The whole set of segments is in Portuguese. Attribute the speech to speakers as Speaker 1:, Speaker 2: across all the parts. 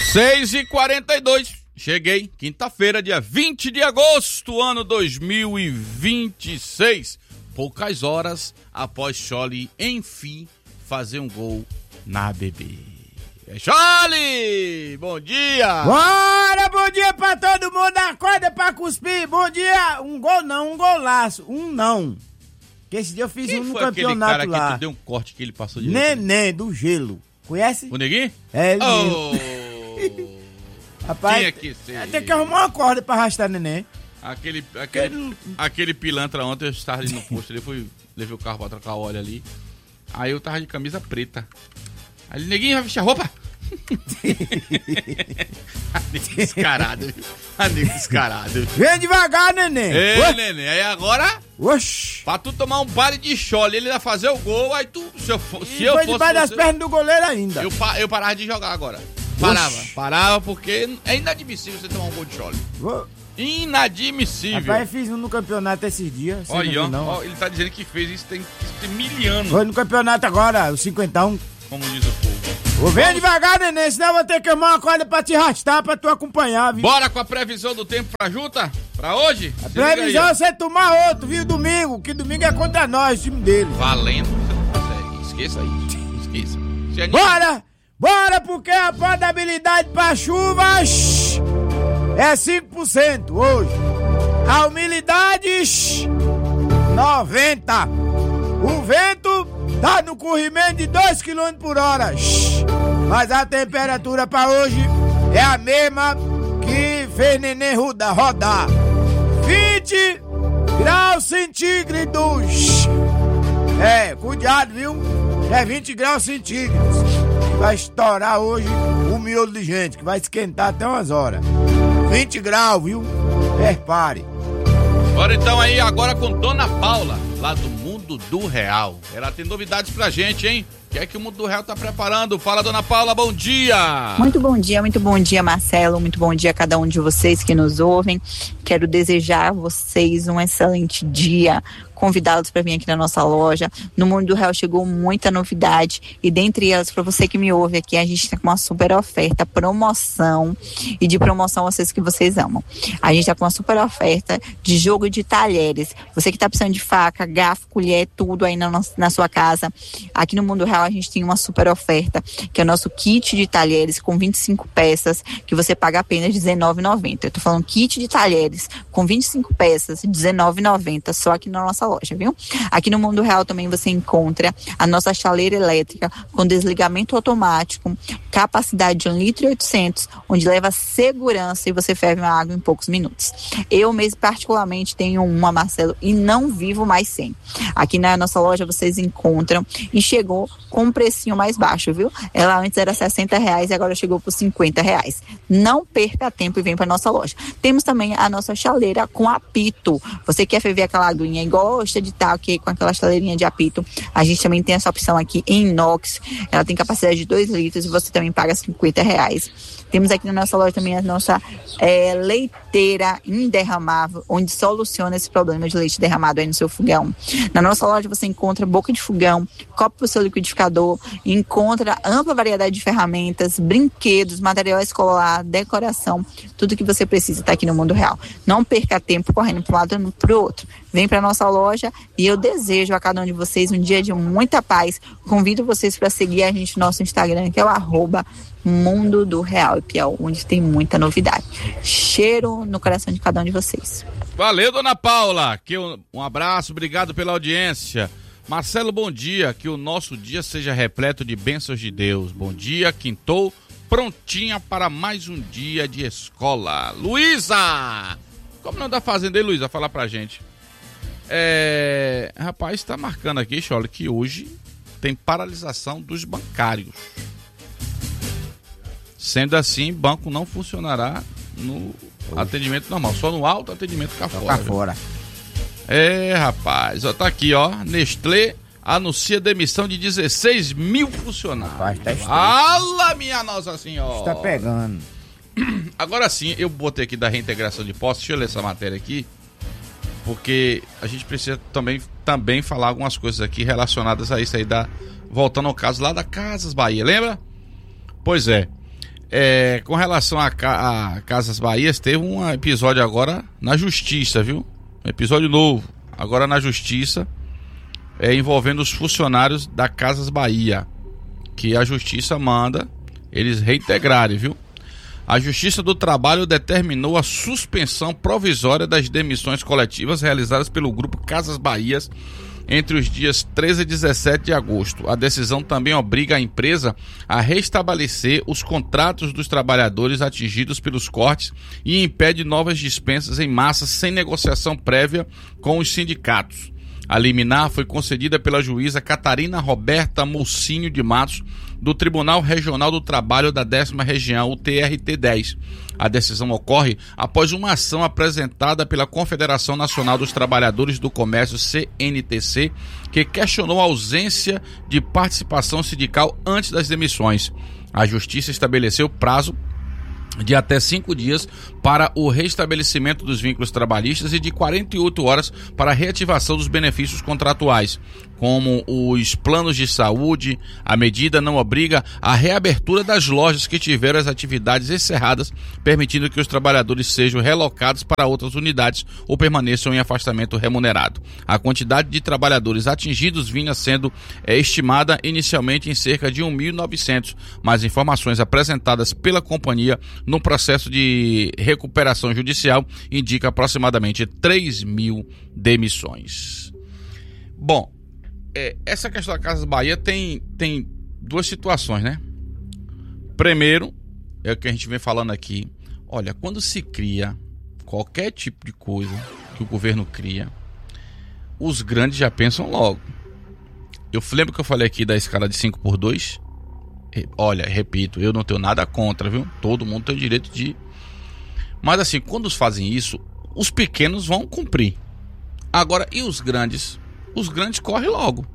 Speaker 1: 6h42. Cheguei, quinta-feira, dia 20 de agosto, ano 2026. Poucas horas após Chole, enfim, fazer um gol na BB. Chole! Bom dia!
Speaker 2: Bora, bom dia pra todo mundo, acorda pra cuspir. Bom dia, um gol não, um golaço, um não. Que esse dia eu fiz
Speaker 1: Quem
Speaker 2: um no
Speaker 1: foi
Speaker 2: campeonato
Speaker 1: aquele cara
Speaker 2: lá.
Speaker 1: que tu deu um corte que ele passou de
Speaker 2: Neném do gelo, conhece?
Speaker 1: O Neguinho?
Speaker 2: É, ele
Speaker 1: Oh!
Speaker 2: mesmo. Rapaz,
Speaker 1: Tinha que ser.
Speaker 2: tem que arrumar uma corda pra arrastar neném.
Speaker 1: Aquele pilantra ontem, eu estava ali no posto, levei o carro pra trocar o óleo ali. Aí eu tava de camisa preta. Aí ele, Neguinho, vai vestir a roupa? Descarado.
Speaker 2: Vem devagar, neném.
Speaker 1: Ei, neném, aí agora,
Speaker 2: Oxi.
Speaker 1: pra tu tomar um baile de Chole, ele ia fazer o gol, aí tu, se eu
Speaker 2: Foi
Speaker 1: fosse
Speaker 2: debaixo das
Speaker 1: você,
Speaker 2: pernas do goleiro ainda.
Speaker 1: eu parava de jogar agora.
Speaker 2: Oxi.
Speaker 1: Parava porque é inadmissível você tomar um gol de Chole. Inadmissível.
Speaker 2: Rapaz, eu fiz um no campeonato esses dias.
Speaker 1: Olha,
Speaker 2: não.
Speaker 1: ó, ele tá dizendo que fez isso tem miliano,
Speaker 2: Foi no campeonato agora, o 51.
Speaker 1: como diz o povo.
Speaker 2: Vem devagar, neném, senão eu vou ter que arrumar uma corda pra te arrastar, pra tu acompanhar, viu?
Speaker 1: Bora com a previsão do tempo pra Juta? Pra hoje?
Speaker 2: A previsão é você tomar outro, viu? Domingo, que domingo é contra nós, o time dele.
Speaker 1: Valendo, você não consegue. Esqueça isso. Esqueça. Se anima.
Speaker 2: Bora, porque a probabilidade pra chuvas é 5% hoje. A umidade, 90%. O vento tá no corrimento de 2 km por hora. Mas a temperatura pra hoje é a mesma que fez neném rodar. 20 graus centígrados. Cuidado, viu? É 20 graus centígrados. Vai estourar hoje o miolo de gente, que vai esquentar até umas horas. 20 graus, viu? Repare.
Speaker 1: Bora então aí agora com Dona Paula, lá do Mundo do Real. Ela tem novidades pra gente, hein? O que é que o Mundo do Real tá preparando? Fala, Dona Paula, bom dia!
Speaker 3: Muito bom dia, Marcelo. Muito bom dia a cada um de vocês que nos ouvem. Quero desejar a vocês um excelente dia. Convidá-los para vir aqui na nossa loja. No Mundo do Real chegou muita novidade e dentre elas, para você que me ouve aqui, a gente está com uma super oferta, promoção e de promoção vocês que vocês amam. A gente está com uma super oferta de jogo de talheres. Você que está precisando de faca, garfo, colher, tudo aí na sua casa. Aqui no Mundo Real a gente tem uma super oferta, que é o nosso kit de talheres com 25 peças, que você paga apenas R$19,90. Eu tô falando kit de talheres com 25 peças, R$19,90, só aqui na nossa loja, viu? Aqui no Mundo Real também você encontra a nossa chaleira elétrica com desligamento automático, capacidade de 1,8 litro, onde leva segurança e você ferve uma água em poucos minutos. Eu mesmo particularmente tenho uma, Marcelo, e não vivo mais sem. Aqui na nossa loja vocês encontram e chegou com um precinho mais baixo, viu? Ela antes era R$60 e agora chegou por R$50. Não perca tempo e vem para nossa loja. Temos também a nossa chaleira com apito. Você quer ferver aquela aguinha e gosta de estar aqui com aquela chaleirinha de apito, a gente também tem essa opção aqui em inox. Ela tem capacidade de 2 litros e você também paga R$50. Temos aqui na nossa loja também a nossa leiteira inderramável, onde soluciona esse problema de leite derramado aí no seu fogão. Na nossa loja você encontra boca de fogão, copo para o seu liquidificador, encontra ampla variedade de ferramentas, brinquedos, material escolar, decoração, tudo que você precisa está aqui no Mundo Real. Não perca tempo correndo para um lado e para o outro. Vem para nossa loja e eu desejo a cada um de vocês um dia de muita paz. Convido vocês para seguir a gente no nosso Instagram, que é o @Mundo do Real, que é onde tem muita novidade. Cheiro no coração de cada um de vocês.
Speaker 1: Valeu, Dona Paula. Um abraço, obrigado pela audiência. Marcelo, bom dia. Que o nosso dia seja repleto de bênçãos de Deus. Bom dia, quintou, prontinha para mais um dia de escola. Luísa! Como não tá fazendo aí, Luísa? Fala pra gente. Rapaz, tá marcando aqui, Chole, que hoje tem paralisação dos bancários. Sendo assim, banco não funcionará no atendimento normal, só no alto atendimento cá fora. Rapaz, ó, tá aqui, ó. Nestlé anuncia demissão de 16 mil funcionários.
Speaker 2: Rapaz, tá estranho.
Speaker 1: Fala, minha Nossa Senhora!
Speaker 2: Está pegando.
Speaker 1: Agora sim, eu botei aqui da reintegração de postos. Deixa eu ler essa matéria aqui, porque a gente precisa também falar algumas coisas aqui relacionadas a isso aí, voltando ao caso lá da Casas Bahia, lembra? Pois é. Com relação a Casas Bahia, teve um episódio agora na Justiça, viu? Um episódio novo, agora na Justiça, envolvendo os funcionários da Casas Bahia, que a Justiça manda eles reintegrarem, viu? A Justiça do Trabalho determinou a suspensão provisória das demissões coletivas realizadas pelo Grupo Casas Bahia entre os dias 13 e 17 de agosto. A decisão também obriga a empresa a restabelecer os contratos dos trabalhadores atingidos pelos cortes e impede novas dispensas em massa sem negociação prévia com os sindicatos. A liminar foi concedida pela juíza Catarina Roberta Mocinho de Matos, do Tribunal Regional do Trabalho da 10ª Região, o TRT-10. A decisão ocorre após uma ação apresentada pela Confederação Nacional dos Trabalhadores do Comércio, CNTC, que questionou a ausência de participação sindical antes das demissões. A Justiça estabeleceu prazo de até 5 dias para o restabelecimento dos vínculos trabalhistas e de 48 horas para a reativação dos benefícios contratuais, como os planos de saúde. A medida não obriga a reabertura das lojas que tiveram as atividades encerradas, permitindo que os trabalhadores sejam relocados para outras unidades ou permaneçam em afastamento remunerado. A quantidade de trabalhadores atingidos vinha sendo estimada inicialmente em cerca de 1.900, mas informações apresentadas pela companhia no processo de recuperação judicial indica aproximadamente 3.000 demissões. Bom, essa questão da Casas Bahia tem duas situações, né? Primeiro, é o que a gente vem falando aqui. Olha, quando se cria qualquer tipo de coisa que o governo cria, os grandes já pensam logo. Eu lembro que eu falei aqui da escala de 5x2. Olha, repito, eu não tenho nada contra, viu? Todo mundo tem o direito de... Mas assim, quando fazem isso, os pequenos vão cumprir. Agora, e os grandes? Os grandes correm logo.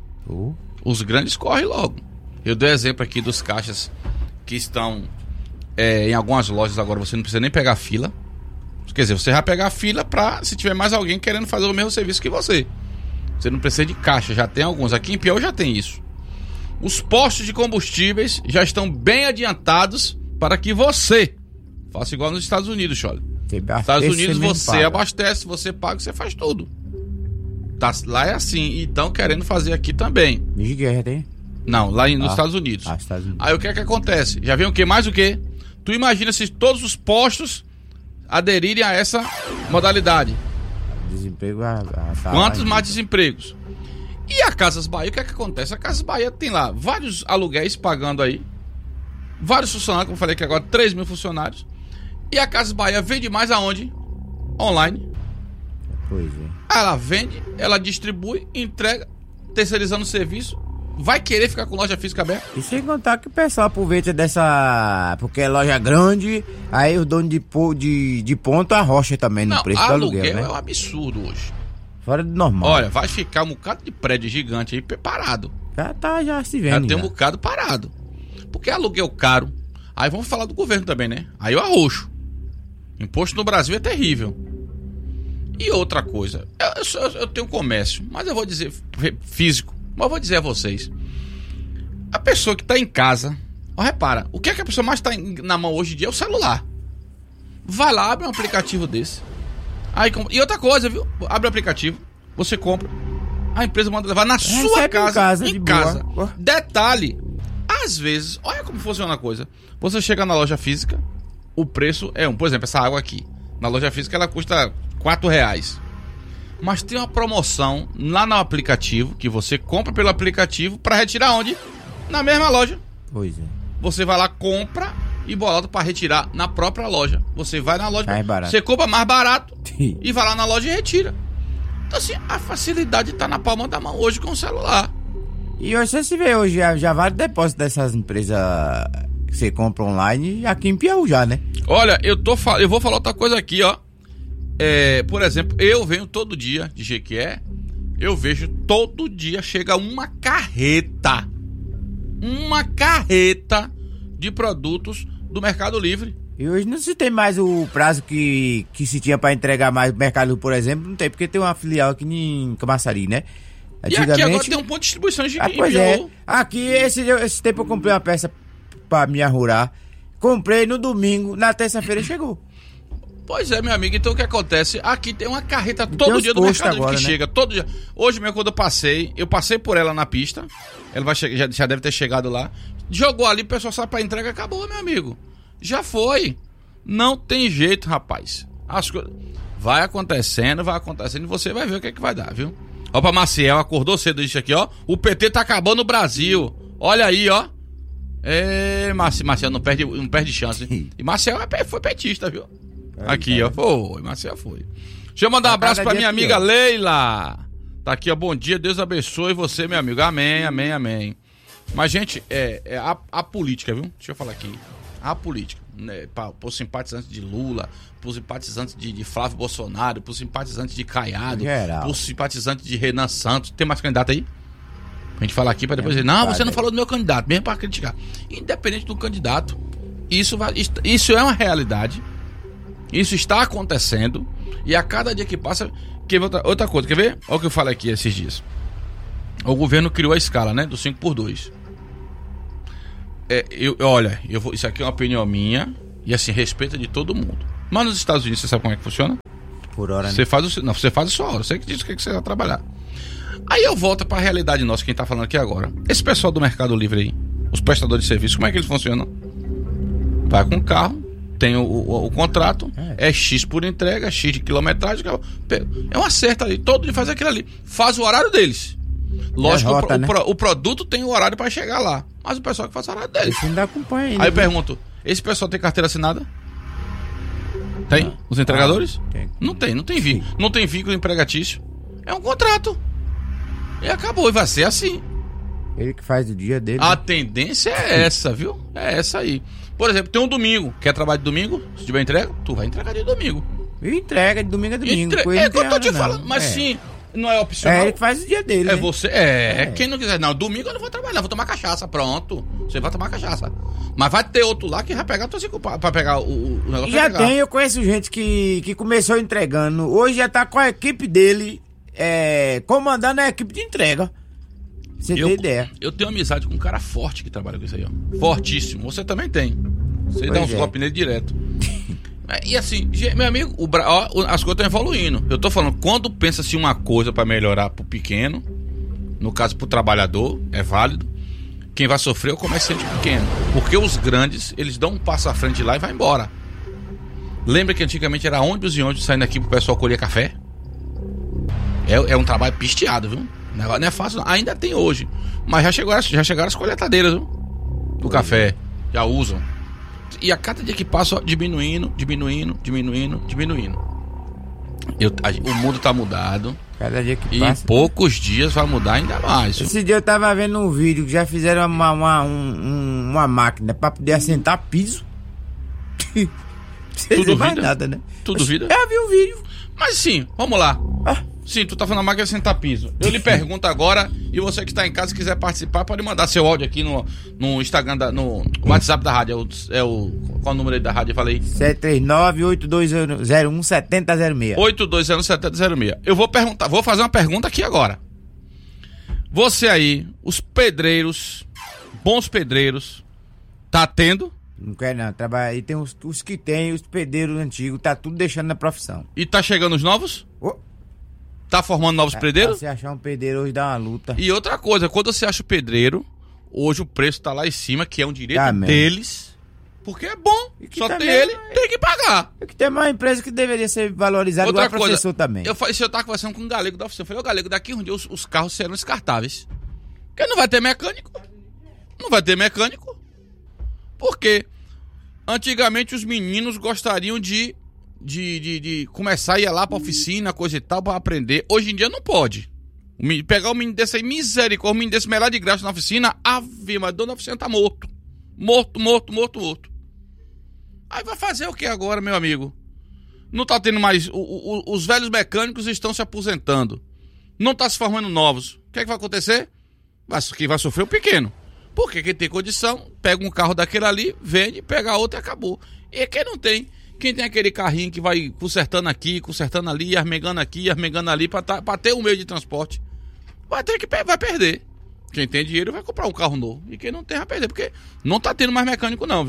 Speaker 1: Os grandes correm logo. Eu dei exemplo aqui dos caixas que estão em algumas lojas agora, você não precisa nem pegar fila. Quer dizer, você vai pegar fila para se tiver mais alguém querendo fazer o mesmo serviço que você. Você não precisa de caixa, já tem alguns. Aqui em Piauí já tem isso. Os postos de combustíveis já estão bem adiantados para que você faça igual nos Estados Unidos, Chole. Nos Estados Unidos você abastece, você paga, você faz tudo. Lá é assim, e estão querendo fazer aqui também. Não, lá nos Estados Unidos.
Speaker 2: Estados Unidos.
Speaker 1: Aí o que é que acontece? Já vem o que? Mais o que? Tu imagina se todos os postos aderirem a essa modalidade.
Speaker 2: Desemprego.
Speaker 1: Quantos mais desempregos? E a Casas Bahia, o que é que acontece? A Casas Bahia tem lá vários aluguéis pagando aí, vários funcionários, como eu falei aqui agora, 3.000 funcionários. E a Casas Bahia vende mais aonde? Online.
Speaker 2: Pois é.
Speaker 1: Ela vende, ela distribui, entrega, terceirizando o serviço. Vai querer ficar com loja física aberta?
Speaker 2: E sem contar que o pessoal aproveita dessa... Porque é loja grande, aí o dono de ponto arrocha também no preço do aluguel, né?
Speaker 1: É um absurdo hoje.
Speaker 2: Fora do normal.
Speaker 1: Olha, vai ficar um bocado de prédio gigante aí parado.
Speaker 2: Já se vendo.
Speaker 1: Já tem um bocado parado. Porque aluguel caro. Aí vamos falar do governo também, né? Aí eu arroxo. Imposto no Brasil é terrível. E outra coisa, eu tenho comércio, mas eu vou dizer físico, mas eu vou dizer a vocês. A pessoa que está em casa, repara, o que é que a pessoa mais está na mão hoje em dia é o celular. Vai lá, abre um aplicativo desse. Aí, e outra coisa, viu? Abre o aplicativo, você compra, a empresa manda levar na sua casa, em casa. Detalhe, às vezes, olha como funciona a coisa. Você chega na loja física, o preço é por exemplo, essa água aqui. Na loja física ela custa R$4. Mas tem uma promoção lá no aplicativo, que você compra pelo aplicativo para retirar onde? Na mesma loja.
Speaker 2: Pois é.
Speaker 1: Você vai lá, compra e bolota para retirar na própria loja. Você vai na loja,
Speaker 2: você
Speaker 1: compra mais barato e vai lá na loja e retira. Então assim, a facilidade tá na palma da mão hoje com o celular.
Speaker 2: E hoje você se vê hoje, já vários depósitos dessas empresas que você compra online aqui em Piauí já, né?
Speaker 1: Olha, eu vou falar outra coisa aqui, ó. Por exemplo, eu venho todo dia de Jequié, eu vejo todo dia chega uma carreta de produtos do Mercado Livre.
Speaker 2: E hoje não se tem mais o prazo que se tinha para entregar mais o Mercado Livre, por exemplo, não tem, porque tem uma filial aqui em Camaçari, né?
Speaker 1: E aqui agora tem um ponto de distribuição de
Speaker 2: pois é. Aqui esse tempo eu comprei uma peça para me arrurar. comprei no domingo, na terça-feira chegou.
Speaker 1: Pois é, meu amigo, então o que acontece? Aqui tem uma carreta todo dia do Mercado Livre que chega, todo dia. Hoje mesmo, quando eu passei por ela na pista, ela vai chegar, já deve ter chegado lá, jogou ali, o pessoal sai pra entrega, acabou, meu amigo. Já foi. Não tem jeito, rapaz. As coisas vai acontecendo e você vai ver o que é que vai dar, viu? Ó, pra Maciel, acordou cedo isso aqui, ó. O PT tá acabando no Brasil. Olha aí, ó. Maciel não perde chance. E Maciel foi petista, viu? Aqui, ó. Foi, Marcelo foi. Deixa eu mandar um abraço pra minha amiga Leila. Tá aqui, ó. Bom dia, Deus abençoe você, meu amigo. Amém, amém, amém. Mas, gente, a política, viu? Deixa eu falar aqui. A política, né? Por simpatizantes de Lula, por simpatizantes de Flávio Bolsonaro, por simpatizantes de Caiado, por simpatizantes de Renan Santos. Tem mais candidato aí? Pra gente falar aqui pra depois dizer, não, você não falou do meu candidato, mesmo pra criticar. Independente do candidato, isso é uma realidade. Isso está acontecendo e a cada dia que passa... Outra coisa, quer ver? Olha o que eu falei aqui esses dias. O governo criou a escala, né? Do 5x2. Isso aqui é uma opinião minha e assim, respeita de todo mundo. Mas nos Estados Unidos, você sabe como é que funciona?
Speaker 2: Por hora, né?
Speaker 1: Você faz a sua hora. Você que diz o que você vai trabalhar. Aí eu volto para a realidade nossa, quem tá falando aqui agora. Esse pessoal do Mercado Livre aí, os prestadores de serviço, como é que eles funcionam? Vai com o carro, tem o contrato, é X por entrega, X de quilometragem, é um acerto ali, todo dia faz aquilo ali, faz o horário deles. Lógico, o produto tem o horário para chegar lá, mas o pessoal que faz o horário deles.
Speaker 2: Isso ainda acompanha ainda.
Speaker 1: Aí eu pergunto, esse pessoal tem carteira assinada? Tem? Os entregadores?
Speaker 2: Tem.
Speaker 1: Não tem vínculo. Não tem vínculo empregatício. É um contrato. E acabou, e vai ser assim.
Speaker 2: Ele que faz o dia dele.
Speaker 1: A tendência é essa, viu? É essa aí. Por exemplo, tem um domingo. Quer trabalhar de domingo? Se tiver entrega, tu vai entregar de domingo.
Speaker 2: E entrega de domingo a domingo.
Speaker 1: É que eu tô te falando. Mas sim, não é opcional.
Speaker 2: É ele que faz o dia dele.
Speaker 1: É
Speaker 2: né?
Speaker 1: você. Quem não quiser. Não, domingo eu não vou trabalhar, vou tomar cachaça. Pronto. Você vai tomar cachaça. Mas vai ter outro lá que vai pegar pra pegar o negócio.
Speaker 2: Já tem, eu conheço gente que começou entregando. Hoje já tá com a equipe dele comandando a equipe de entrega. Você tem ideia. Eu tenho amizade com um cara forte que trabalha com isso aí, ó. Fortíssimo. Você também tem. Você dá uns golpes nele direto. E assim, meu amigo, as coisas estão evoluindo. Eu tô falando, quando pensa-se uma coisa pra melhorar pro pequeno, no caso pro trabalhador, é válido. Quem vai sofrer é o comerciante pequeno. Porque os grandes, eles dão um passo à frente lá e vai embora. Lembra que antigamente era ônibus e ônibus saindo aqui pro pessoal colher café? É um trabalho pisteado, viu? O negócio não é fácil, não. Ainda tem hoje. Mas já chegaram as colheitadeiras, viu? Do café. Já usam. E a cada dia que passa, ó, diminuindo. O mundo tá mudado. Cada dia que
Speaker 1: e
Speaker 2: passa.
Speaker 1: Em poucos dias vai mudar ainda mais. Viu?
Speaker 2: Esse dia eu tava vendo um vídeo que já fizeram uma máquina pra poder assentar piso. Você não mais nada, né?
Speaker 1: Tu duvida?
Speaker 2: Eu vi o vídeo.
Speaker 1: Mas sim, vamos lá. Sim, tu tá falando a máquina de sentar piso. Eu lhe pergunto agora, e você que está em casa e quiser participar, pode mandar seu áudio aqui no Instagram, no WhatsApp da rádio. Qual o número aí da rádio? Eu falei
Speaker 2: 739-8201-7006.
Speaker 1: 8201-7006. Eu vou fazer uma pergunta aqui agora. Você aí, os pedreiros, bons pedreiros, tá tendo?
Speaker 2: Não quer não, trabalha aí. Tem os que tem, os pedreiros antigos, tá tudo deixando na profissão.
Speaker 1: E tá chegando os novos? Tá formando novos pedreiros?
Speaker 2: Se achar um pedreiro hoje dá uma luta.
Speaker 1: E outra coisa, quando você acha o pedreiro, hoje o preço tá lá em cima, que é um direito deles, porque é bom, só tem ele, tem que pagar.
Speaker 2: É que tem uma empresa que deveria ser valorizada igual professor também.
Speaker 1: Eu tava conversando com um galego da oficina, eu falei, Galego, daqui um dia os carros serão descartáveis. Porque não vai ter mecânico. Não vai ter mecânico. Porque antigamente os meninos gostariam de começar a ir lá pra oficina, coisa e tal, pra aprender. Hoje em dia não pode. Pegar o menino desse aí, misericórdia, o menino desse melhor de graça na oficina, mas dona oficina tá morto. Morto. Aí vai fazer o que agora, meu amigo? Não tá tendo mais... Os velhos mecânicos estão se aposentando. Não tá se formando novos. O que é que vai acontecer? Quem vai sofrer o pequeno. Porque quem tem condição, pega um carro daquele ali, vende, pega outro e acabou. E quem não tem... Quem tem aquele carrinho que vai consertando aqui, consertando ali, armegando aqui, armegando ali, pra ter um meio de transporte, vai perder. Quem tem dinheiro vai comprar um carro novo. E quem não tem vai perder, porque não tá tendo mais mecânico não, viu?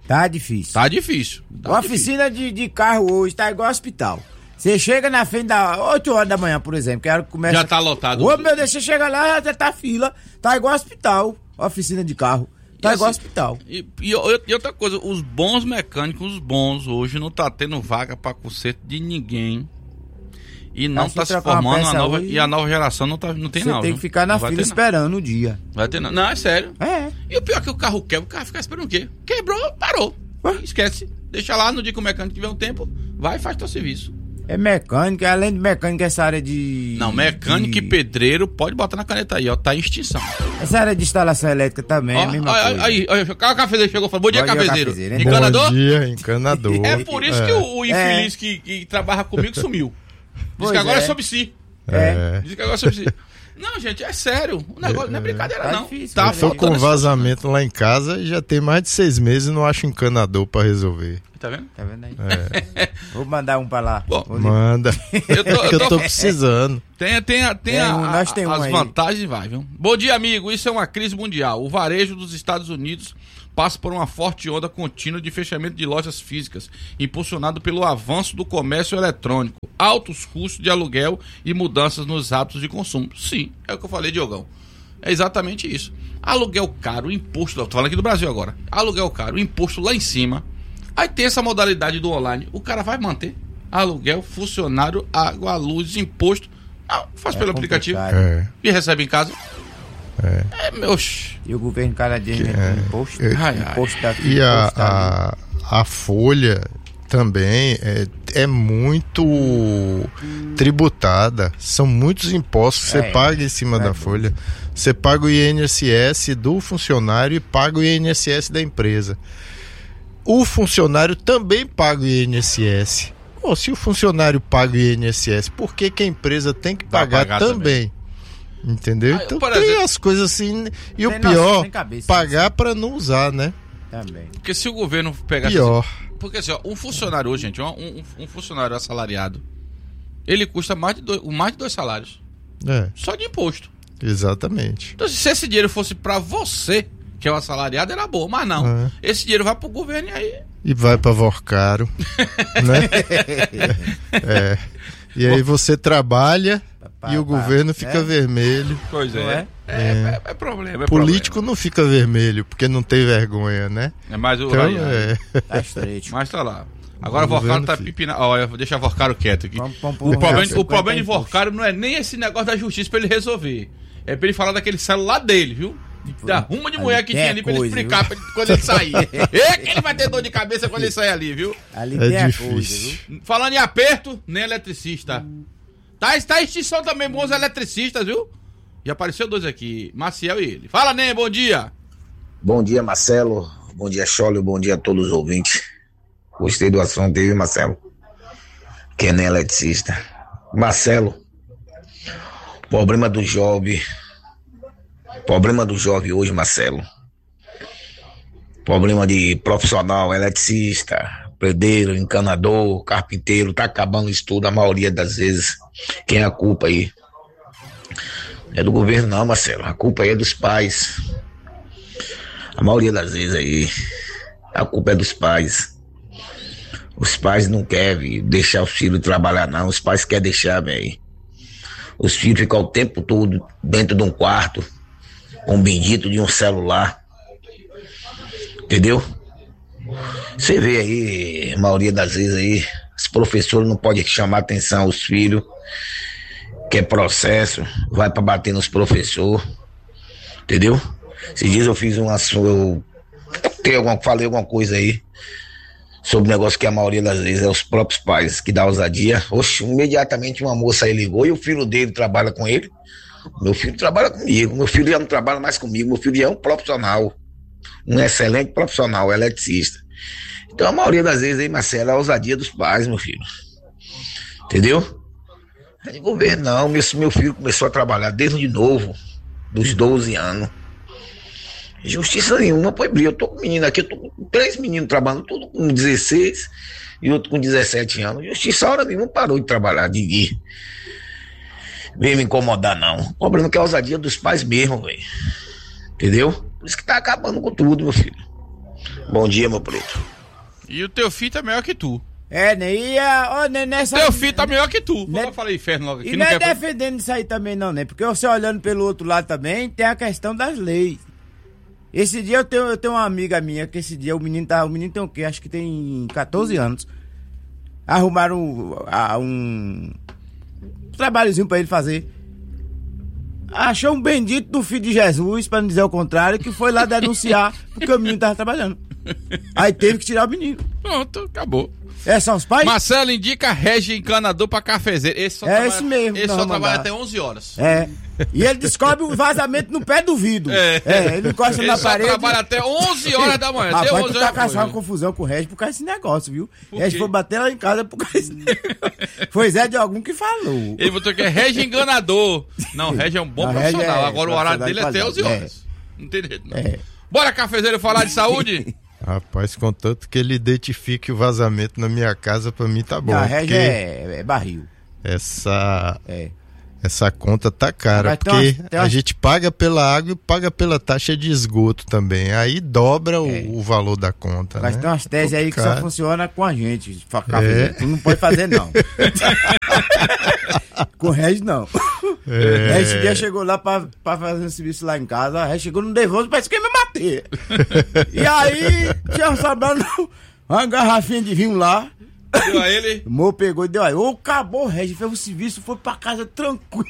Speaker 2: Tá difícil.
Speaker 1: Tá difícil.
Speaker 2: A oficina de carro hoje tá igual hospital. Você chega na frente da 8 horas da manhã, por exemplo, que era que começa...
Speaker 1: Já tá lotado.
Speaker 2: Ô, meu Deus, você chega lá, já tá fila. Tá igual hospital, oficina de carro. Tá igual hospital.
Speaker 1: E outra coisa, os bons mecânicos, os bons, hoje não tá tendo vaga pra conserto de ninguém. E não tá se formando a nova... E a nova geração não tem não.
Speaker 2: Você tem que ficar na fila esperando o dia.
Speaker 1: Vai ter não. Não, é sério.
Speaker 2: É.
Speaker 1: E o pior é que o carro quebra, o carro fica esperando o quê? Quebrou, parou. Esquece. Deixa lá, no dia que o mecânico tiver um tempo, vai e faz teu serviço.
Speaker 2: É mecânica, além de mecânica, essa área de...
Speaker 1: Não, mecânico e pedreiro, pode botar na caneta aí, ó, tá em extinção.
Speaker 2: Essa área de instalação elétrica também é a mesma coisa.
Speaker 1: Aí, o cafezeiro chegou e falou, bom dia, cafezeiro.
Speaker 2: Encanador?
Speaker 4: Bom dia, encanador.
Speaker 1: É por isso que o infeliz que trabalha comigo sumiu. Diz que agora é sobre si. Diz que agora é sobre si. Não, gente, é sério. O negócio não é brincadeira,
Speaker 2: tá
Speaker 1: não.
Speaker 2: Difícil,
Speaker 1: tá
Speaker 4: eu tô com vazamento lá em casa e já tem mais de 6 meses e não acho encanador pra resolver.
Speaker 1: Tá vendo?
Speaker 2: Tá vendo aí? Vou mandar um pra lá.
Speaker 1: Bom,
Speaker 4: manda. Eu tô precisando.
Speaker 1: As vantagens, vai, viu? Bom dia, amigo. Isso é uma crise mundial. O varejo dos Estados Unidos passa por uma forte onda contínua de fechamento de lojas físicas, impulsionado pelo avanço do comércio eletrônico, altos custos de aluguel e mudanças nos hábitos de consumo. Sim, é o que eu falei, Diogão. É exatamente isso. Aluguel caro, imposto... Tô falando aqui do Brasil agora. Aluguel caro, imposto lá em cima. Aí tem essa modalidade do online. O cara vai manter aluguel, funcionário, água, luz, imposto. Não, faz pelo aplicativo. E recebe em casa.
Speaker 2: E o governo canadense imposto. Imposto daqui,
Speaker 4: e a folha também é muito tributada. São muitos impostos que você paga em cima da folha. Você paga o INSS do funcionário e paga o INSS da empresa. O funcionário também paga o INSS. Se o funcionário paga o INSS, por que a empresa tem que pagar também? Entendeu? Então tem as coisas assim. E o pior, pagar para não usar, né?
Speaker 2: Também.
Speaker 1: Porque se o governo pegar...
Speaker 4: Pior.
Speaker 1: Porque assim, ó, um funcionário hoje, gente, um funcionário assalariado, ele custa mais de 2 salários. Só de imposto.
Speaker 4: Exatamente.
Speaker 1: Então, se esse dinheiro fosse para você, que é o assalariado, era bom, mas não. Esse dinheiro vai pro governo e aí...
Speaker 4: E vai pra Vorcaro, né? E aí você trabalha e o governo fica vermelho.
Speaker 1: Pois é. É problema.
Speaker 4: Político não fica vermelho, porque não tem vergonha, né?
Speaker 1: Mas o
Speaker 2: tá estreito.
Speaker 1: Mas tá lá. Agora o Vorcaro tá pipinando. Ó, deixa o Vorcaro quieto aqui. O problema de Vorcaro não é nem esse negócio da justiça pra ele resolver. É pra ele falar daquele celular dele, viu? Da ruma de mulher que tinha ali pra ele explicar quando ele sair. Que ele vai ter dor de cabeça quando ele sair ali, viu?
Speaker 2: Ali tem
Speaker 4: difícil.
Speaker 2: Coisa, viu?
Speaker 1: Falando em aperto, nem eletricista. Tá em extinção também, bons eletricistas, viu? Já apareceu 2 aqui, Maciel e ele. Fala, Ney, bom dia.
Speaker 5: Bom dia, Marcelo. Bom dia, Chólio. Bom dia a todos os ouvintes. Gostei do assunto aí, Marcelo. Que é nem eletricista. Marcelo, problema do jovem hoje, Marcelo. Problema de profissional, eletricista, pedreiro, encanador, carpinteiro, tá acabando isso tudo a maioria das vezes. Quem é a culpa aí? Não é do governo não, Marcelo. A culpa aí é dos pais. A maioria das vezes aí, a culpa é dos pais. Os pais não querem deixar os filhos trabalhar não, os pais querem deixar, velho. Os filhos ficam o tempo todo dentro de um quarto, com um bendito de um celular. Entendeu? Você vê aí, a maioria das vezes aí, os professores não podem chamar atenção aos filhos, que é processo, vai pra bater nos professores. Entendeu? Esses dias eu fiz falei alguma coisa aí sobre o negócio que a maioria das vezes é os próprios pais que dá ousadia. Oxe, imediatamente uma moça aí ligou e o filho dele trabalha com ele. Meu filho trabalha comigo, meu filho já não trabalha mais comigo, meu filho já é um profissional, um excelente profissional, eletricista. Então a maioria das vezes aí, Marcelo, é a ousadia dos pais, meu filho. Entendeu? Não é de governo não, meu filho começou a trabalhar desde de novo, dos 12 anos. Justiça nenhuma, pois brilha. Eu tô com menino aqui, eu tô com 3 meninos trabalhando, tudo com 16 e outro com 17 anos. Justiça a hora nenhuma parou de trabalhar, de ir. Vem me incomodar, não. O problema é que é a ousadia dos pais mesmo, velho. Entendeu? Por isso que tá acabando com tudo, meu filho. Bom dia, meu preto.
Speaker 1: E o teu filho tá melhor que tu.
Speaker 2: É, né? E nessa...
Speaker 1: Teu filho tá melhor que tu.
Speaker 2: Né?
Speaker 1: Eu falei inferno logo aqui.
Speaker 2: E não é defendendo isso aí também não, né? Porque você olhando pelo outro lado também, tem a questão das leis. Esse dia eu tenho uma amiga minha, que esse dia o menino tem o quê? Acho que tem 14 anos. Arrumaram um trabalhozinho pra ele fazer. Achou um bendito do filho de Jesus, pra não dizer o contrário, que foi lá denunciar porque o menino tava trabalhando. Aí teve que tirar o menino.
Speaker 1: Pronto, acabou.
Speaker 2: São os pais?
Speaker 1: Marcelo indica Regi encanador pra cafezeiro. Esse
Speaker 2: esse mesmo.
Speaker 1: Esse só trabalha até 11 horas.
Speaker 2: E ele descobre o vazamento no pé do vidro. Ele encosta na parede.
Speaker 1: Ele só trabalha até 11 horas da manhã.
Speaker 2: Rapaz, tu tá caçando uma confusão com o Regi por causa desse negócio, viu? Regi foi bater lá em casa por causa desse negócio. Foi Zé de algum que falou.
Speaker 1: Ele botou que é Regi enganador. Não, Regi é um bom profissional. Agora o horário dele é até 11 horas. Não tem jeito, não. Bora, cafezeiro, falar de saúde?
Speaker 4: Rapaz, contanto que ele identifique o vazamento na minha casa, pra mim tá bom.
Speaker 2: A Regi é barril.
Speaker 4: Essa conta tá cara, porque a gente paga pela água e paga pela taxa de esgoto também. Aí dobra o valor da conta.
Speaker 2: Mas
Speaker 4: né?
Speaker 2: tem umas teses aí que só funciona com a gente. Tu não pode fazer, não. Com o Regi, não. Esse dia chegou lá pra fazer um serviço lá em casa. Aí chegou no nervoso, parece que ia me bater. E aí, tinha sobrando uma garrafinha de vinho lá.
Speaker 1: Deu a ele?
Speaker 2: O Mo pegou e deu aí. Acabou o Regi, fez o serviço, foi pra casa tranquilo.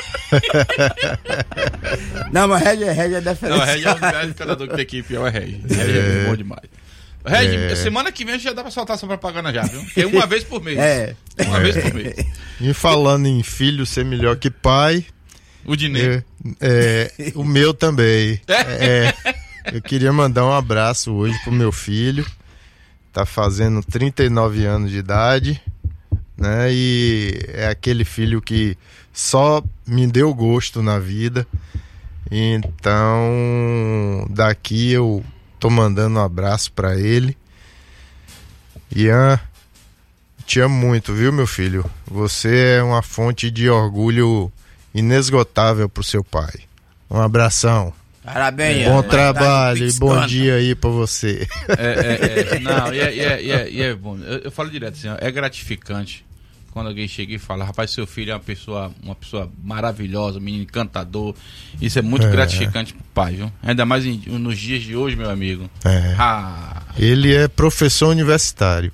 Speaker 2: Não, mas Regi é diferente.
Speaker 1: Não, Regi é o melhor encanador que tem equipe, é o Regi. Regi é bom demais. Regi, semana que vem já dá pra soltar essa propaganda já, viu? Porque uma vez por mês. Uma vez por mês.
Speaker 4: E falando em filho ser melhor que pai...
Speaker 1: O Dinei.
Speaker 4: O meu também. Eu queria mandar um abraço hoje pro meu filho. Tá fazendo 39 anos de idade, né? E é aquele filho que só me deu gosto na vida. Então, daqui eu tô mandando um abraço pra ele. Ian, te amo muito, viu, meu filho? Você é uma fonte de orgulho inesgotável pro seu pai. Um abração.
Speaker 2: Parabéns.
Speaker 4: Bom trabalho e bom dia aí pra você.
Speaker 1: Não, é bom. Eu falo direto assim, é gratificante quando alguém chega e fala, rapaz, seu filho é uma pessoa maravilhosa, um menino encantador. Isso é muito gratificante pro pai, viu? Ainda mais nos dias de hoje, meu amigo.
Speaker 4: Ele é professor universitário.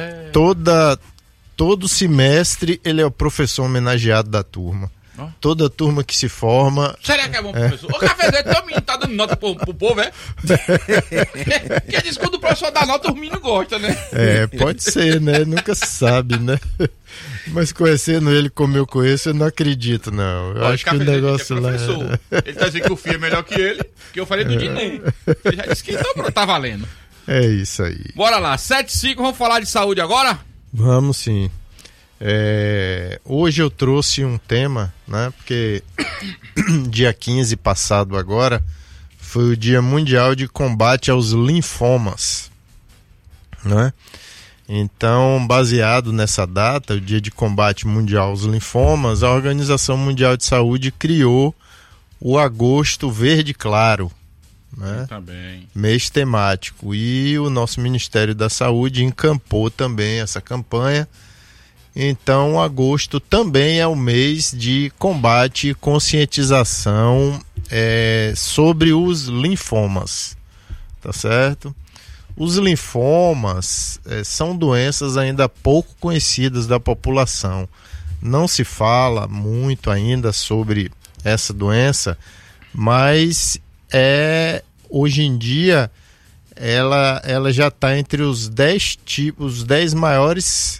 Speaker 4: Todo semestre ele é o professor homenageado da turma. Toda turma que se forma...
Speaker 1: Será que é bom professor? Ô, cafezeiro, teu menino tá dando nota pro povo, é? Porque diz que quando o professor dá nota, o menino gosta, né?
Speaker 4: Pode ser, né? Nunca se sabe, né? Mas conhecendo ele como eu conheço, eu não acredito, não. Eu acho que o negócio lá...
Speaker 1: Ele tá dizendo que o filho é melhor que ele, que eu falei do Dinei. Ele já disse que então, tá valendo.
Speaker 4: É isso aí.
Speaker 1: Bora lá, 7h05, vamos falar de saúde agora?
Speaker 4: Vamos sim. Hoje eu trouxe um tema, né? Porque dia 15 passado agora foi o Dia Mundial de Combate aos Linfomas, né? Então, baseado nessa data, o Dia de Combate Mundial aos Linfomas, a Organização Mundial de Saúde criou o Agosto Verde Claro, né?
Speaker 1: Também.
Speaker 4: Mês temático, e o nosso Ministério da Saúde encampou também essa campanha. Então, agosto também é o mês de combate e conscientização sobre os linfomas, tá certo? Os linfomas são doenças ainda pouco conhecidas da população. Não se fala muito ainda sobre essa doença, mas hoje em dia ela já está entre os 10 maiores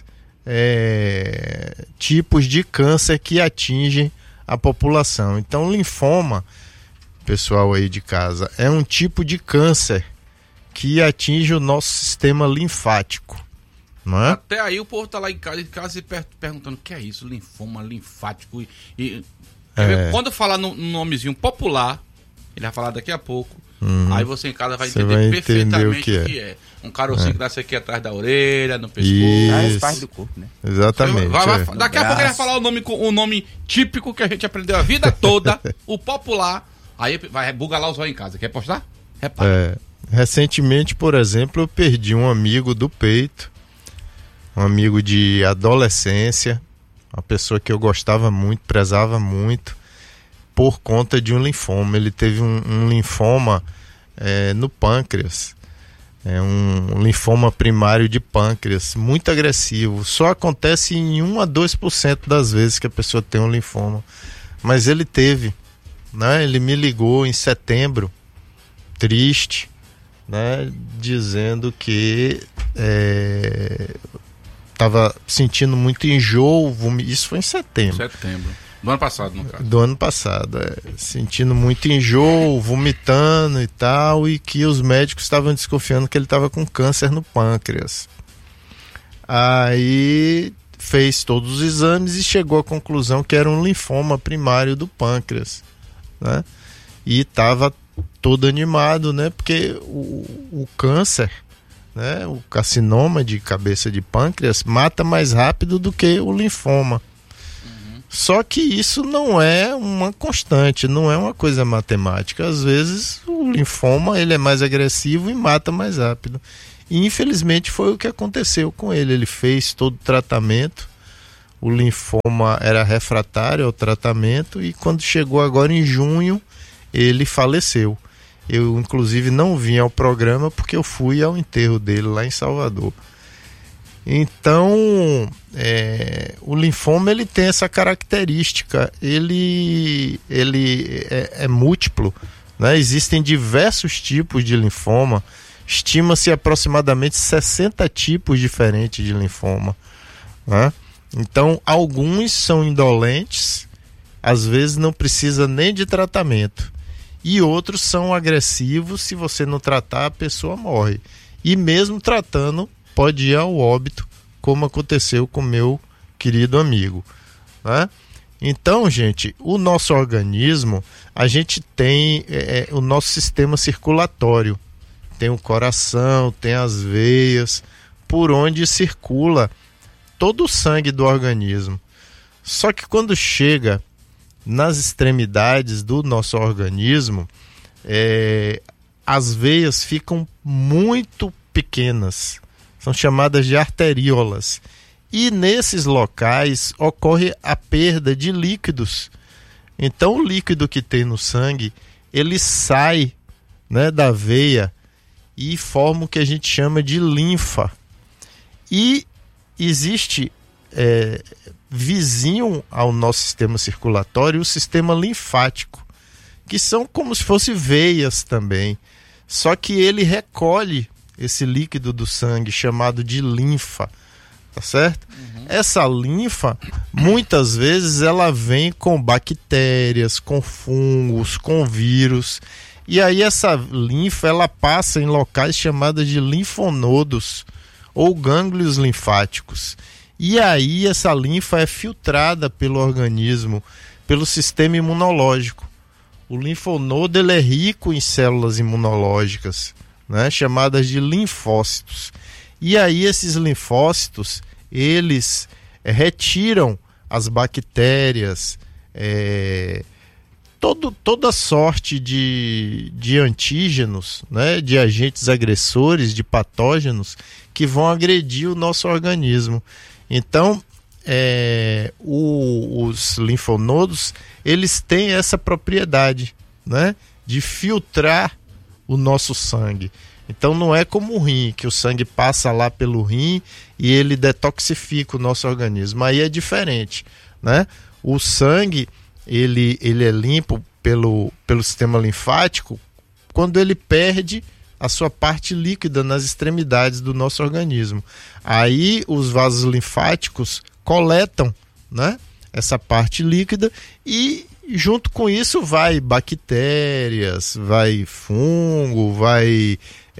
Speaker 4: tipos de câncer que atingem a população. Então, linfoma, pessoal aí de casa, é um tipo de câncer que atinge o nosso sistema linfático, não é?
Speaker 1: Até aí o povo tá lá em casa perguntando o que é isso, linfoma, linfático. Quando falar no nomezinho popular, ele vai falar daqui a pouco. Aí você em casa vai entender perfeitamente o que é. Um carocinho que nasce aqui atrás da orelha, no pescoço.
Speaker 2: Várias partes do corpo, né?
Speaker 4: Exatamente.
Speaker 1: Daqui a pouco ele vai falar o nome típico que a gente aprendeu a vida toda, o popular. Aí vai bugar lá os olhos em casa. Quer postar? Repara.
Speaker 4: Recentemente, por exemplo, eu perdi um amigo do peito, um amigo de adolescência, uma pessoa que eu gostava muito, prezava muito, por conta de um linfoma. Ele teve um linfoma no pâncreas, um linfoma primário de pâncreas, muito agressivo. Só acontece em 1 a 2% das vezes que a pessoa tem um linfoma. Mas ele teve, né? Ele me ligou em setembro, triste, né? Dizendo que estava sentindo muito enjoo. Isso foi em setembro.
Speaker 1: Do ano passado, no caso.
Speaker 4: Do ano passado, sentindo muito enjoo, vomitando e tal, e que os médicos estavam desconfiando que ele estava com câncer no pâncreas. Aí fez todos os exames e chegou à conclusão que era um linfoma primário do pâncreas, né? E estava todo animado, né? Porque o câncer, né? O carcinoma de cabeça de pâncreas mata mais rápido do que o linfoma. Só que isso não é uma constante, não é uma coisa matemática. Às vezes o linfoma ele é mais agressivo e mata mais rápido. E infelizmente foi o que aconteceu com ele. Ele fez todo o tratamento, o linfoma era refratário ao tratamento e quando chegou agora em junho ele faleceu. Eu inclusive não vim ao programa porque eu fui ao enterro dele lá em Salvador. Então, o linfoma ele tem essa característica, ele é múltiplo, né? Existem diversos tipos de linfoma, estima-se aproximadamente 60 tipos diferentes de linfoma, né? Então, alguns são indolentes, às vezes não precisa nem de tratamento, e outros são agressivos, se você não tratar a pessoa morre, e mesmo tratando pode ir ao óbito, como aconteceu com meu querido amigo, né? Então, gente, o nosso organismo, a gente tem o nosso sistema circulatório, tem o coração, tem as veias, por onde circula todo o sangue do organismo. Só que quando chega nas extremidades do nosso organismo, as veias ficam muito pequenas, são chamadas de arteríolas. E nesses locais ocorre a perda de líquidos. Então o líquido que tem no sangue, ele sai, né, da veia e forma o que a gente chama de linfa. E existe vizinho ao nosso sistema circulatório o sistema linfático, que são como se fossem veias também. Só que ele recolhe esse líquido do sangue chamado de linfa, tá certo? Essa linfa, muitas vezes ela vem com bactérias, com fungos, com vírus, e aí essa linfa ela passa em locais chamados de linfonodos ou gânglios linfáticos, e aí essa linfa é filtrada pelo organismo, pelo sistema imunológico. O linfonodo ele é rico em células imunológicas, né, chamadas de linfócitos. E aí esses linfócitos, eles retiram as bactérias, toda sorte de antígenos, né, de agentes agressores, de patógenos que vão agredir o nosso organismo. Então, os linfonodos, eles têm essa propriedade, né, de filtrar o nosso sangue. Então não é como o rim, que o sangue passa lá pelo rim e ele detoxifica o nosso organismo. Aí é diferente, né? O sangue, ele é limpo pelo sistema linfático quando ele perde a sua parte líquida nas extremidades do nosso organismo. Aí os vasos linfáticos coletam, né, essa parte líquida e junto com isso vai bactérias, vai fungo, vai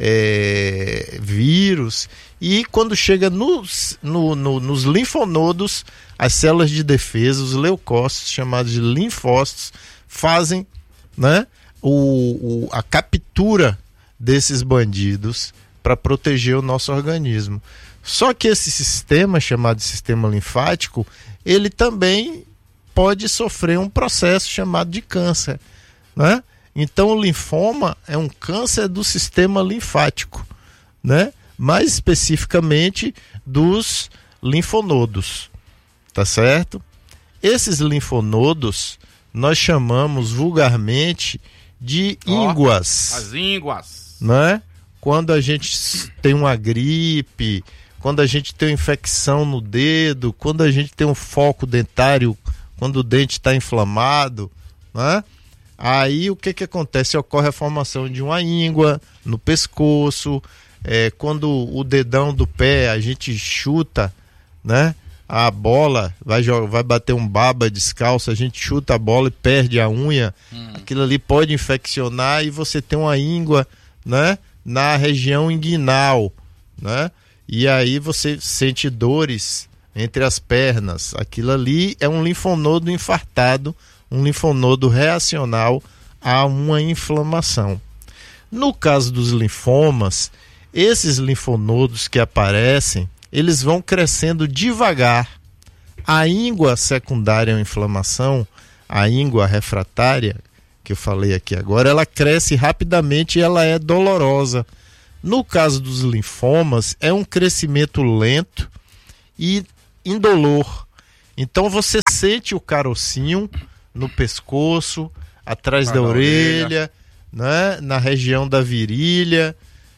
Speaker 4: vírus, e quando chega nos linfonodos, as células de defesa, os leucócitos, chamados de linfócitos, fazem, né, a captura desses bandidos para proteger o nosso organismo. Só que esse sistema, chamado de sistema linfático, ele também pode sofrer um processo chamado de câncer, né? Então o linfoma é um câncer do sistema linfático, né? Mais especificamente dos linfonodos, tá certo? Esses linfonodos nós chamamos vulgarmente de ínguas.
Speaker 1: As ínguas.
Speaker 4: Né? Quando a gente tem uma gripe, quando a gente tem uma infecção no dedo, quando a gente tem um foco dentário, quando o dente está inflamado, né? Aí o que acontece? Ocorre a formação de uma íngua no pescoço, quando o dedão do pé a gente chuta, né? A bola, vai bater um baba descalço, a gente chuta a bola e perde a unha, aquilo ali pode infeccionar e você tem uma íngua, né? Na região inguinal, né? E aí você sente dores entre as pernas, aquilo ali é um linfonodo infartado, um linfonodo reacional a uma inflamação. No caso dos linfomas, esses linfonodos que aparecem, eles vão crescendo devagar. A íngua secundária à inflamação, a íngua refratária, que eu falei aqui agora, ela cresce rapidamente e ela é dolorosa. No caso dos linfomas, é um crescimento lento e indolor. Então você sente o carocinho no pescoço, atrás da orelha, né? Na região da virilha,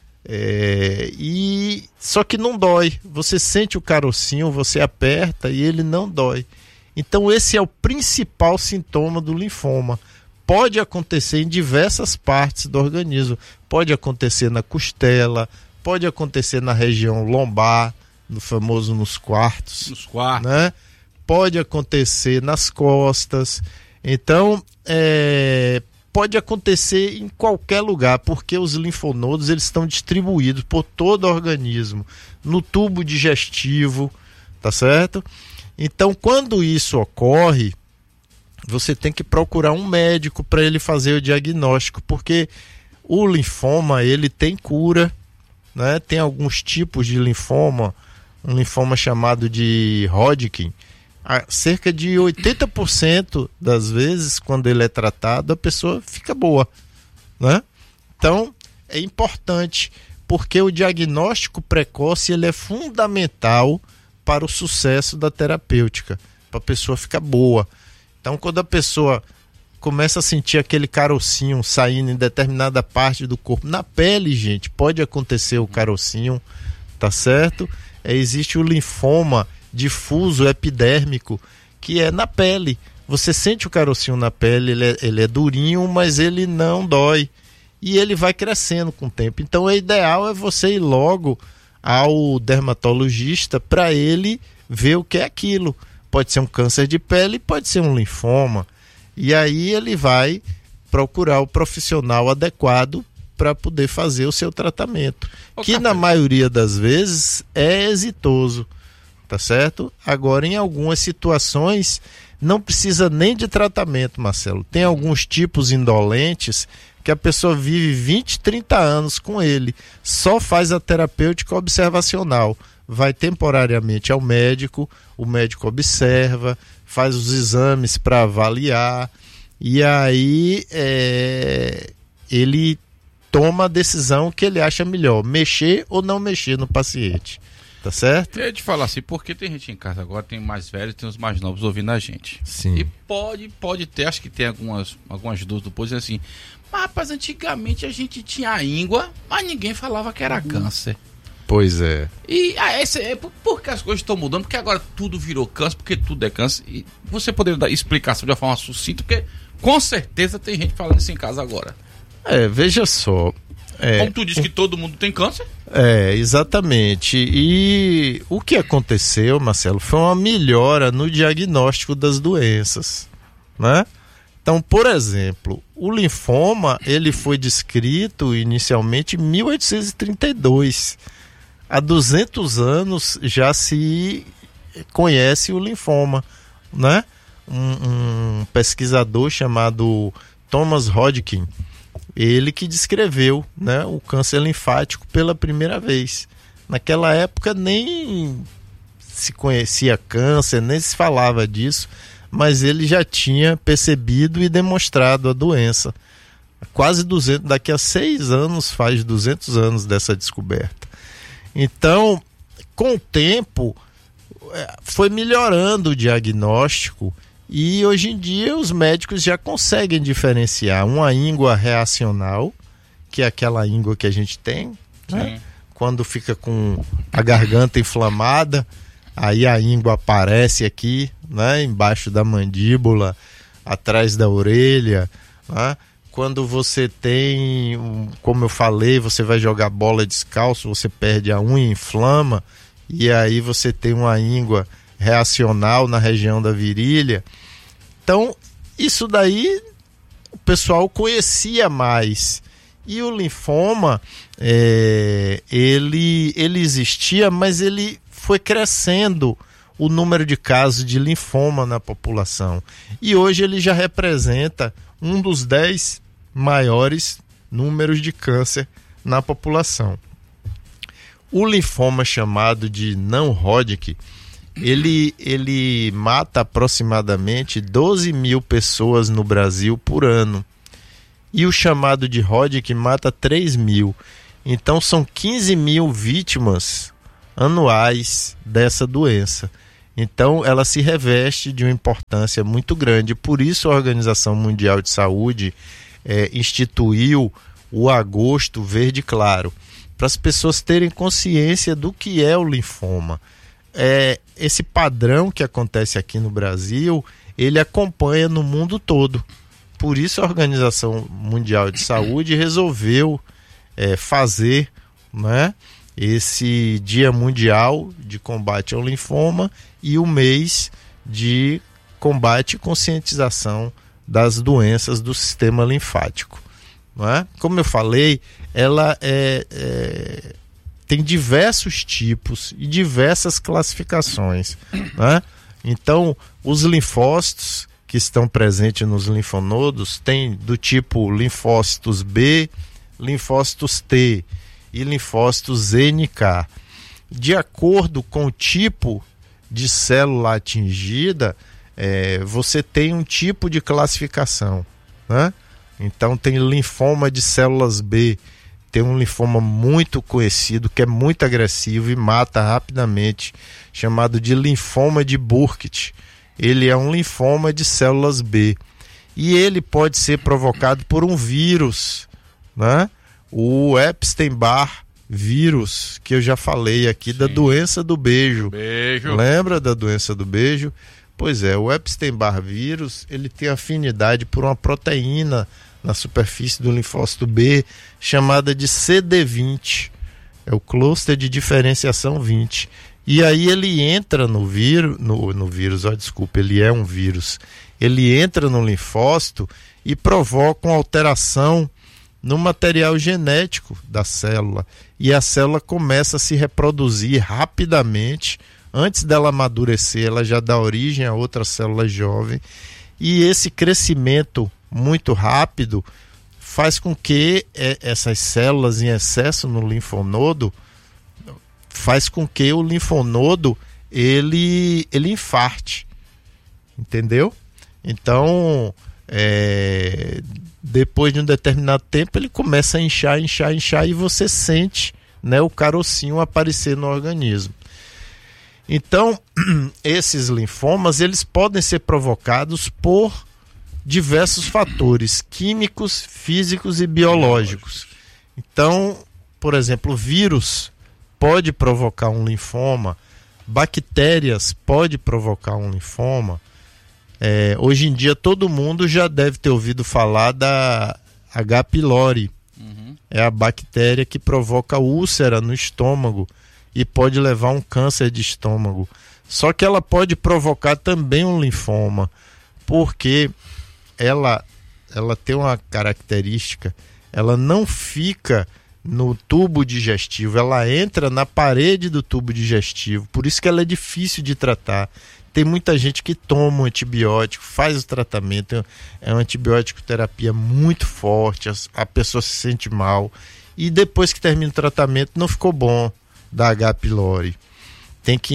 Speaker 4: e só que não dói. Você sente o carocinho, você aperta e ele não dói. Então esse é o principal sintoma do linfoma. Pode acontecer em diversas partes do organismo. Pode acontecer na costela, pode acontecer na região lombar, no famoso nos quartos. Né? Pode acontecer nas costas. Então, pode acontecer em qualquer lugar, porque os linfonodos eles estão distribuídos por todo o organismo, no tubo digestivo, tá certo? Então, quando isso ocorre, você tem que procurar um médico para ele fazer o diagnóstico, porque o linfoma ele tem cura, né? Tem alguns tipos de linfoma, um linfoma chamado de Hodgkin. Cerca de 80% das vezes, quando ele é tratado, a pessoa fica boa, né? Então, é importante, porque o diagnóstico precoce ele é fundamental para o sucesso da terapêutica, para a pessoa ficar boa. Então, quando a pessoa começa a sentir aquele carocinho saindo em determinada parte do corpo, na pele, gente, pode acontecer o carocinho, tá certo? Existe o linfoma difuso epidérmico, que é na pele. Você sente o carocinho na pele, ele é durinho, mas ele não dói. E ele vai crescendo com o tempo. Então, o ideal é você ir logo ao dermatologista para ele ver o que é aquilo. Pode ser um câncer de pele, pode ser um linfoma. E aí ele vai procurar o profissional adequado para poder fazer o seu tratamento. Que na maioria das vezes é exitoso. Tá certo? Agora, em algumas situações, não precisa nem de tratamento, Marcelo. Tem alguns tipos indolentes que a pessoa vive 20, 30 anos com ele. Só faz a terapêutica observacional. Vai temporariamente ao médico, o médico observa, faz os exames para avaliar, e aí ele toma a decisão que ele acha melhor, mexer ou não mexer no paciente. Tá certo?
Speaker 1: Eu ia te falar assim, porque tem gente em casa agora, tem mais velhos, tem os mais novos ouvindo a gente.
Speaker 4: Sim.
Speaker 1: E pode ter, acho que tem algumas dúvidas do povo, dizendo assim, mas rapaz, antigamente a gente tinha a íngua, mas ninguém falava que era câncer.
Speaker 4: Pois é.
Speaker 1: E por que as coisas estão mudando? Porque agora tudo virou câncer, porque tudo é câncer. E você poderia dar explicação de uma forma sucinta, porque com certeza tem gente falando isso em casa agora.
Speaker 4: Veja só.
Speaker 1: Como tu disse que todo mundo tem câncer?
Speaker 4: Exatamente. E o que aconteceu, Marcelo, foi uma melhora no diagnóstico das doenças, né? Então, por exemplo, o linfoma, ele foi descrito inicialmente em 1832. Há 200 anos já se conhece o linfoma, né? Um pesquisador chamado Thomas Hodgkin, ele que descreveu, né, o câncer linfático pela primeira vez. Naquela época nem se conhecia câncer, nem se falava disso, mas ele já tinha percebido e demonstrado a doença. quase 200, daqui a 6 anos faz 200 anos dessa descoberta. Então, com o tempo, foi melhorando o diagnóstico e hoje em dia os médicos já conseguem diferenciar uma íngua reacional, que é aquela íngua que a gente tem, né? Quando fica com a garganta inflamada, aí a íngua aparece aqui, né? Embaixo da mandíbula, atrás da orelha, né? Quando você tem, como eu falei, você vai jogar bola descalço, você perde a unha, inflama, e aí você tem uma íngua reacional na região da virilha. Então, isso daí o pessoal conhecia mais. E o linfoma, ele existia, mas ele foi crescendo o número de casos de linfoma na população. E hoje ele já representa um dos 10 maiores números de câncer na população. O linfoma chamado de não-Hodgkin, ele mata aproximadamente 12 mil pessoas no Brasil por ano. E o chamado de Hodgkin mata 3 mil. Então são 15 mil vítimas anuais dessa doença. Então ela se reveste de uma importância muito grande. Por isso a Organização Mundial de Saúde instituiu o Agosto Verde Claro, para as pessoas terem consciência do que é o linfoma. Esse padrão que acontece aqui no Brasil, ele acompanha no mundo todo. Por isso a Organização Mundial de Saúde resolveu fazer, né, esse Dia Mundial de Combate ao Linfoma e o mês de combate e conscientização das doenças do sistema linfático, não é? Como eu falei, ela tem diversos tipos e diversas classificações, né? Então, os linfócitos que estão presentes nos linfonodos tem do tipo linfócitos B, linfócitos T e linfócitos NK. De acordo com o tipo de célula atingida, você tem um tipo de classificação, né? Então tem linfoma de células B, tem um linfoma muito conhecido que é muito agressivo e mata rapidamente, chamado de linfoma de Burkitt. Ele é um linfoma de células B e ele pode ser provocado por um vírus, né? O Epstein-Barr vírus, que eu já falei aqui. Sim. Da doença do beijo. Lembra da doença do beijo? Pois é, o Epstein-Barr vírus, ele tem afinidade por uma proteína na superfície do linfócito B, chamada de CD20. É o cluster de diferenciação 20. E aí ele entra no vírus, ele é um vírus. Ele entra no linfócito e provoca uma alteração no material genético da célula. E a célula começa a se reproduzir rapidamente. Antes dela amadurecer, ela já dá origem a outra célula jovem. E esse crescimento muito rápido faz com que essas células em excesso no linfonodo faz com que o linfonodo ele infarte, entendeu? Então, depois de um determinado tempo ele começa a inchar e você sente, né, o carocinho aparecer no organismo. Então, esses linfomas, eles podem ser provocados por diversos fatores químicos, físicos e biológicos. Então, por exemplo, o vírus pode provocar um linfoma, bactérias podem provocar um linfoma. Hoje em dia todo mundo já deve ter ouvido falar da H. pylori. É a bactéria que provoca úlcera no estômago e pode levar a um câncer de estômago. Só que ela pode provocar também um linfoma, porque ela tem uma característica, ela não fica no tubo digestivo, ela entra na parede do tubo digestivo, por isso que ela é difícil de tratar. Tem muita gente que toma um antibiótico, faz o tratamento, é uma antibiótico terapia muito forte, a pessoa se sente mal, e depois que termina o tratamento não ficou bom da H. pylori. Tem que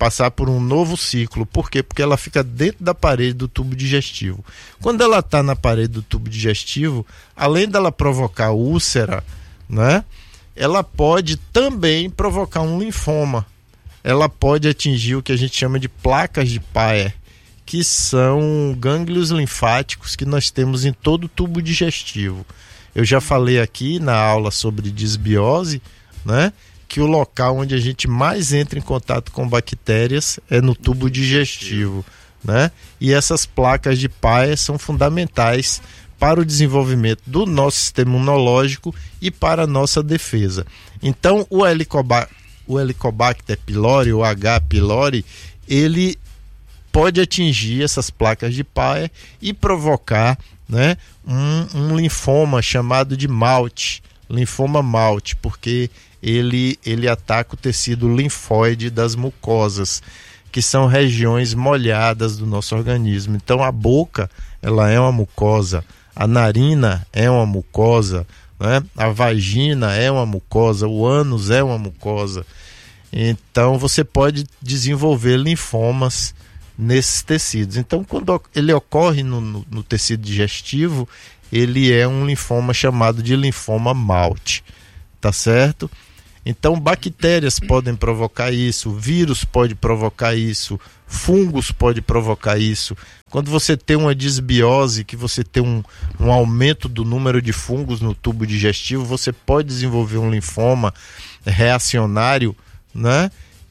Speaker 4: passar por um novo ciclo. Por quê? Porque ela fica dentro da parede do tubo digestivo. Quando ela está na parede do tubo digestivo, além dela provocar úlcera, né, ela pode também provocar um linfoma. Ela pode atingir o que a gente chama de placas de Peyer, que são gânglios linfáticos que nós temos em todo o tubo digestivo. Eu já falei aqui na aula sobre disbiose, né, que o local onde a gente mais entra em contato com bactérias é no tubo digestivo, né? E essas placas de Peyer são fundamentais para o desenvolvimento do nosso sistema imunológico e para a nossa defesa. Então, o Helicobacter pylori, o H. pylori, ele pode atingir essas placas de Peyer e provocar, né, um linfoma chamado de Malte, linfoma Malte, porque ele ataca o tecido linfóide das mucosas, que são regiões molhadas do nosso organismo. Então a boca, ela é uma mucosa, a narina é uma mucosa, né? A vagina é uma mucosa, o ânus é uma mucosa. Então você pode desenvolver linfomas nesses tecidos. Então quando ele ocorre no tecido digestivo, ele é um linfoma chamado de linfoma Malte, tá certo? Então bactérias podem provocar isso, vírus pode provocar isso, fungos pode provocar isso. Quando você tem uma disbiose, que você tem um aumento do número de fungos no tubo digestivo, você pode desenvolver um linfoma reacionário, né?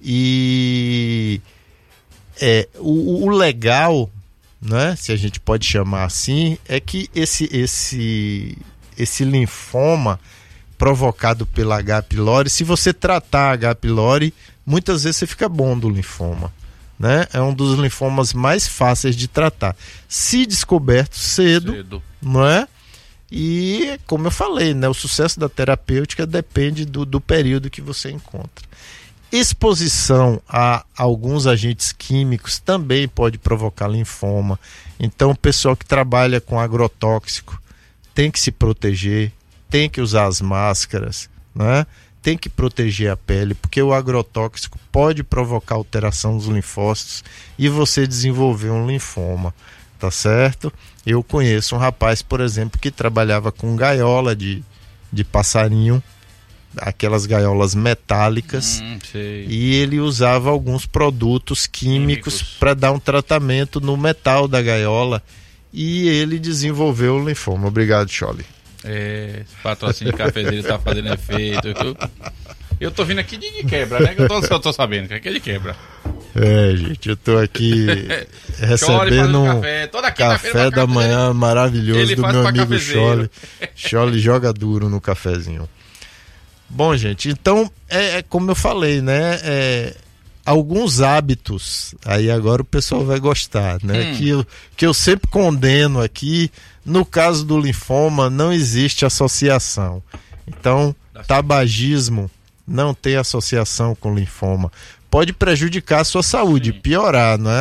Speaker 4: E o legal, né, se a gente pode chamar assim, é que esse linfoma provocado pela H. pylori, se você tratar H. pylori, muitas vezes você fica bom do linfoma, né? É um dos linfomas mais fáceis de tratar, se descoberto cedo. Não é? E como eu falei, né, o sucesso da terapêutica depende do período que você encontra. Exposição a alguns agentes químicos também pode provocar linfoma. Então o pessoal que trabalha com agrotóxico tem que se proteger, tem que usar as máscaras, né? Tem que proteger a pele, porque o agrotóxico pode provocar alteração dos linfócitos e você desenvolver um linfoma, tá certo? Eu conheço um rapaz, por exemplo, que trabalhava com gaiola de passarinho, aquelas gaiolas metálicas, e ele usava alguns produtos químicos para dar um tratamento no metal da gaiola e ele desenvolveu o linfoma. Obrigado, Chole.
Speaker 1: Esse patrocínio de cafezinho tá fazendo efeito. Eu tô vindo aqui de quebra, né? Que eu tô sabendo que é de quebra.
Speaker 4: Gente, eu tô aqui recebendo um café da manhã maravilhoso do meu amigo Chole. Chole joga duro no cafezinho. Bom, gente, então é como eu falei, né? Alguns hábitos, aí agora o pessoal vai gostar, né? Que eu sempre condeno aqui. No caso do linfoma, não existe associação. Então, tabagismo não tem associação com linfoma. Pode prejudicar a sua saúde, piorar, não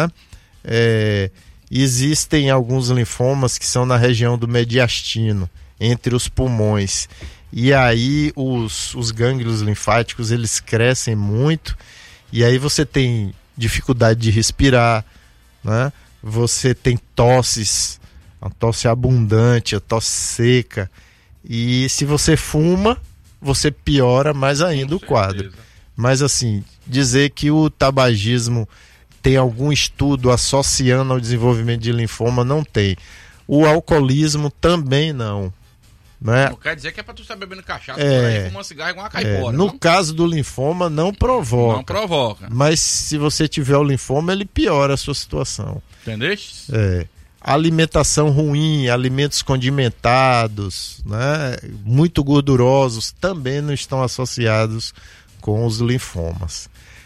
Speaker 4: é? Existem alguns linfomas que são na região do mediastino, entre os pulmões. E aí os gânglios linfáticos, eles crescem muito. E aí você tem dificuldade de respirar, né? Você tem tosses, a tosse abundante, a tosse seca. E se você fuma, você piora mais ainda o quadro. Mas assim, dizer que o tabagismo tem algum estudo associando ao desenvolvimento de linfoma, não tem. O alcoolismo também não.
Speaker 1: Não quer dizer que é pra tu estar bebendo cachaça por aí, fumando cigarro igual uma caipora.
Speaker 4: No caso do linfoma, não provoca.
Speaker 1: Não provoca.
Speaker 4: Mas se você tiver o linfoma, ele piora a sua situação.
Speaker 1: Entendeste?
Speaker 4: Alimentação ruim, alimentos condimentados, né, muito gordurosos, também não estão associados com os linfomas.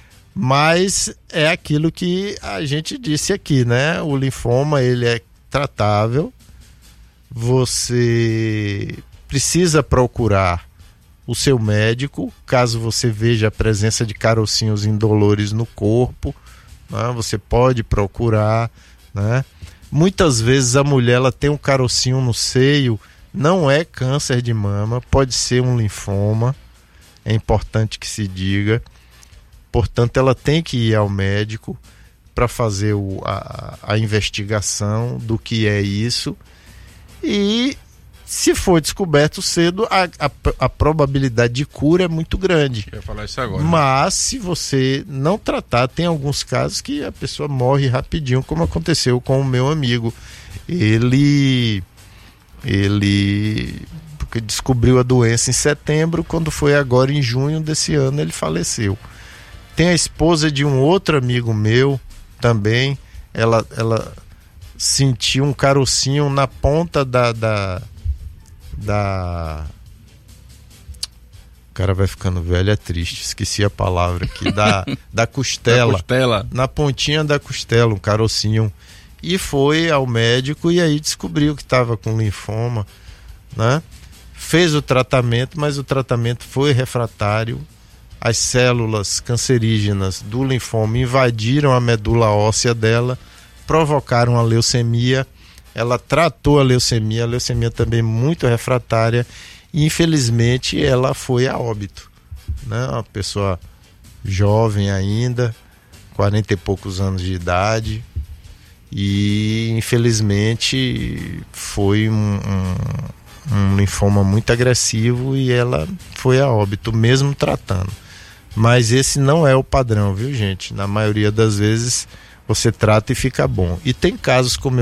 Speaker 4: Mas é aquilo que a gente disse aqui, né? O linfoma, ele é tratável. Você precisa procurar o seu médico, caso você veja a presença de carocinhos indolores no corpo, né? Você pode procurar, né? Muitas vezes a mulher, ela tem um carocinho no seio, não é câncer de mama, pode ser um linfoma, é importante que se diga. portanto ela tem que ir ao médico para fazer a investigação do que é isso, e se for descoberto cedo, a probabilidade de cura é muito grande.
Speaker 1: Eu ia falar isso agora.
Speaker 4: Mas se você não tratar, tem alguns casos que a pessoa morre rapidinho, como aconteceu com o meu amigo. Ele descobriu a doença em setembro, quando foi agora em junho desse ano ele faleceu. Tem a esposa de um outro amigo meu também, ela sentiu um carocinho na ponta da o cara vai ficando velho, é triste, esqueci a palavra aqui, da costela, na pontinha da costela, um carocinho, e foi ao médico e aí descobriu que estava com linfoma, né? Fez o tratamento, mas o tratamento foi refratário. As células cancerígenas do linfoma invadiram a medula óssea dela, provocaram a leucemia. Ela tratou a leucemia também muito refratária, e infelizmente ela foi a óbito, né? Uma pessoa jovem ainda, 40 e poucos anos de idade, e infelizmente foi um linfoma muito agressivo e ela foi a óbito mesmo tratando. Mas esse não é o padrão, viu, gente? Na maioria das vezes você trata e fica bom. E tem casos como